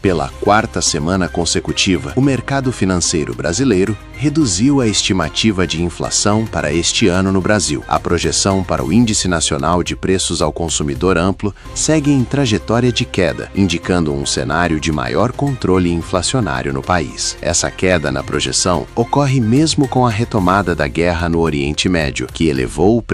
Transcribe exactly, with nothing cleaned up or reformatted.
Pela quarta semana consecutiva, o mercado financeiro brasileiro reduziu a estimativa de inflação para este ano no Brasil. A projeção para o Índice Nacional de Preços ao Consumidor Amplo segue em trajetória de queda, indicando um cenário de maior controle inflacionário no país. Essa queda na projeção ocorre mesmo com a retomada da guerra no Oriente Médio, que elevou o